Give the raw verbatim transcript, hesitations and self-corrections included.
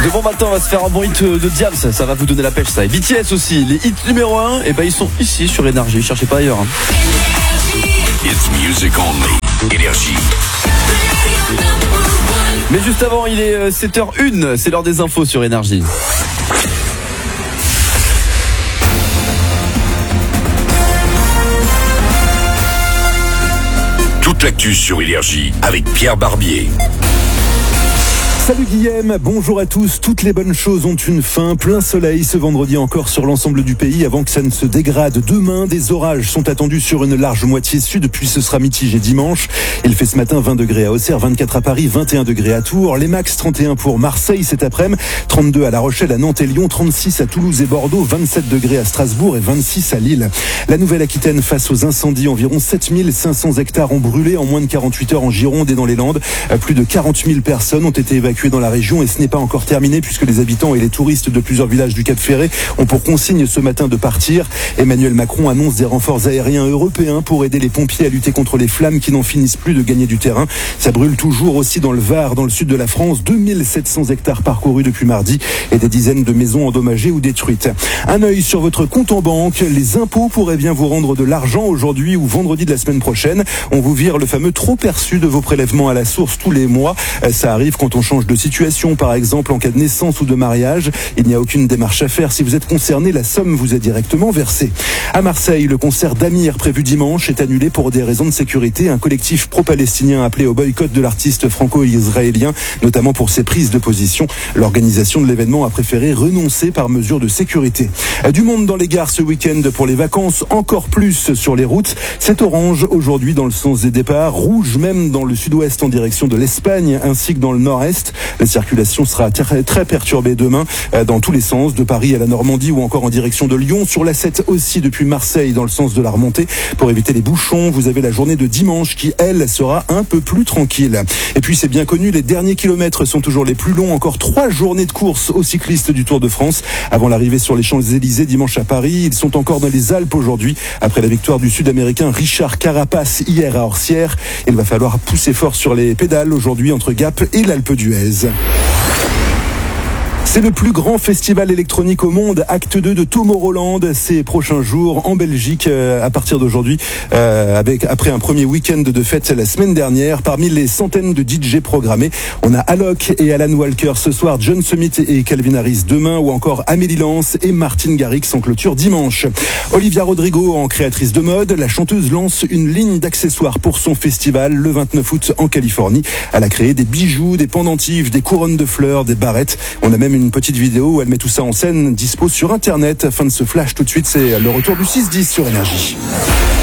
Demain matin, on va se faire un bon hit de Diams, ça, ça va vous donner la pêche ça. Et B T S aussi, les hits numéro un, et ben ils sont ici sur Énergie, cherchez pas ailleurs. Hein. It's music only. Énergie. Mais juste avant, il est sept heures une, c'est l'heure des infos sur Énergie. Toute l'actu sur Énergie avec Pierre Barbier. Salut Guillaume, bonjour à tous. Toutes les bonnes choses ont une fin. Plein soleil ce vendredi encore sur l'ensemble du pays avant que ça ne se dégrade. Demain, des orages sont attendus sur une large moitié sud, puis ce sera mitigé dimanche. Il fait ce matin vingt degrés à Auxerre, vingt-quatre à Paris, vingt et un degrés à Tours. Les max trente et un pour Marseille cet après-midi, trente-deux à La Rochelle, à Nantes et Lyon, trente-six à Toulouse et Bordeaux, vingt-sept degrés à Strasbourg et vingt-six à Lille. La Nouvelle-Aquitaine face aux incendies, environ sept mille cinq cents hectares ont brûlé en moins de quarante-huit heures en Gironde et dans les Landes. Plus de quarante mille personnes ont été évacuées dans la région et ce n'est pas encore terminé puisque les habitants et les touristes de plusieurs villages du Cap Ferré ont pour consigne ce matin de partir. Emmanuel Macron annonce des renforts aériens européens pour aider les pompiers à lutter contre les flammes qui n'en finissent plus de gagner du terrain. Ça brûle toujours aussi dans le Var, dans le sud de la France, deux mille sept cents hectares parcourus depuis mardi et des dizaines de maisons endommagées ou détruites. Un œil sur votre compte en banque, les impôts pourraient bien vous rendre de l'argent aujourd'hui ou vendredi de la semaine prochaine. On vous vire le fameux trop perçu de vos prélèvements à la source tous les mois. Ça arrive quand on change de situation, par exemple en cas de naissance ou de mariage. Il n'y a aucune démarche à faire. Si vous êtes concerné, la somme vous est directement versée. À Marseille, le concert d'Amir prévu dimanche est annulé pour des raisons de sécurité. Un collectif pro-palestinien appelé au boycott de l'artiste franco-israélien, notamment pour ses prises de position. L'organisation de l'événement a préféré renoncer par mesure de sécurité. Du monde dans les gares ce week-end pour les vacances, encore plus sur les routes. C'est orange aujourd'hui dans le sens des départs, rouge même dans le sud-ouest en direction de l'Espagne ainsi que dans le nord-est. La circulation sera très, très perturbée demain dans tous les sens, de Paris à la Normandie ou encore en direction de Lyon. Sur l'A sept aussi depuis Marseille dans le sens de la remontée. Pour éviter les bouchons, vous avez la journée de dimanche qui, elle, sera un peu plus tranquille. Et puis c'est bien connu, les derniers kilomètres sont toujours les plus longs. Encore trois journées de course aux cyclistes du Tour de France. Avant l'arrivée sur les Champs-Élysées dimanche à Paris, ils sont encore dans les Alpes aujourd'hui. Après la victoire du Sud-Américain Richard Carapace hier à Orsières, il va falloir pousser fort sur les pédales aujourd'hui entre Gap et l'Alpe d'Huez. C'est le plus grand festival électronique au monde, acte deux de Tomorrowland, ces prochains jours en Belgique euh, à partir d'aujourd'hui, euh, avec après un premier week-end de fête la semaine dernière. Parmi les centaines de D J programmés, on a Alok et Alan Walker ce soir, John Summit et Calvin Harris demain, ou encore Amélie Lance et Martin Garrix en clôture dimanche. Olivia Rodrigo en créatrice de mode, la chanteuse lance une ligne d'accessoires pour son festival le vingt-neuf août en Californie. Elle a créé des bijoux, des pendentifs, des couronnes de fleurs, des barrettes. On a même une petite vidéo où elle met tout ça en scène, dispo sur internet. Fin de ce flash tout de suite, c'est le retour du six dix sur Énergie.